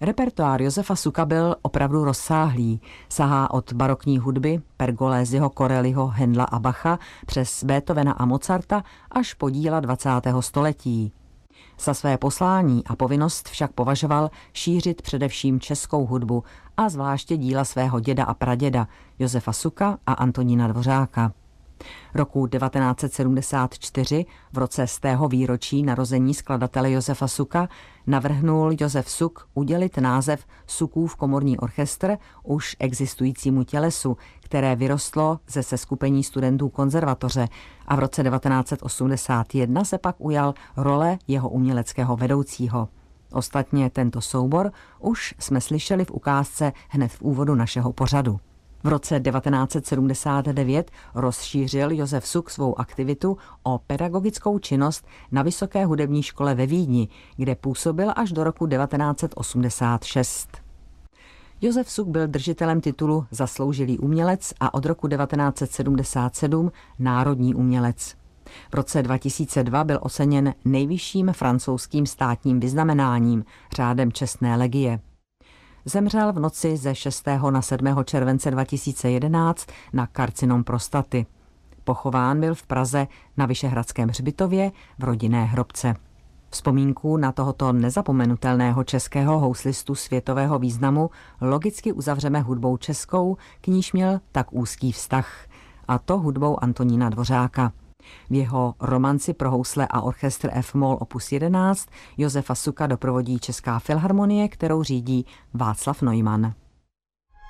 Repertoár Josefa Suka byl opravdu rozsáhlý. Sahá od barokní hudby, Pergolésiho, Corelliho, Händla a Bacha přes Beethovena a Mozarta až po díla 20. století. Za své poslání a povinnost však považoval šířit především českou hudbu a zvláště díla svého děda a praděda Josefa Suka a Antonína Dvořáka. Roku 1974, v roce 100. výročí narození skladatele Josefa Suka, navrhnul Josef Suk udělit název Sukův komorní orchestr už existujícímu tělesu, které vyrostlo ze seskupení studentů konzervatoře, a v roce 1981 se pak ujal role jeho uměleckého vedoucího. Ostatně tento soubor už jsme slyšeli v ukázce hned v úvodu našeho pořadu. V roce 1979 rozšířil Josef Suk svou aktivitu o pedagogickou činnost na Vysoké hudební škole ve Vídni, kde působil až do roku 1986. Josef Suk byl držitelem titulu Zasloužilý umělec a od roku 1977 Národní umělec. V roce 2002 byl oceněn nejvyšším francouzským státním vyznamenáním, řádem čestné legie. Zemřel v noci ze 6. na 7. července 2011 na karcinom prostaty. Pochován byl v Praze na Vyšehradském hřbitově v rodinné hrobce. Vzpomínku na tohoto nezapomenutelného českého houslistu světového významu logicky uzavřeme hudbou českou, k níž měl tak úzký vztah, a to hudbou Antonína Dvořáka. V jeho romanci pro housle a orchestr F-moll opus 11 Josefa Suka doprovodí Česká filharmonie, kterou řídí Václav Neumann.